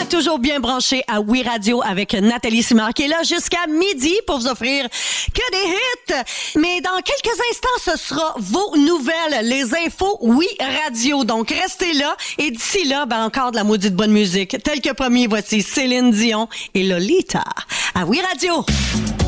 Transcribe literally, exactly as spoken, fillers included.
toujours bien branché à Oui Radio avec Nathalie Simard qui est là jusqu'à midi pour vous offrir que des hits. Mais dans quelques instants, ce sera vos nouvelles, les infos Oui Radio. Donc, restez là. Et d'ici là, ben encore de la maudite bonne musique. Tel que promis, voici Céline Dion et Lolita à Oui Radio.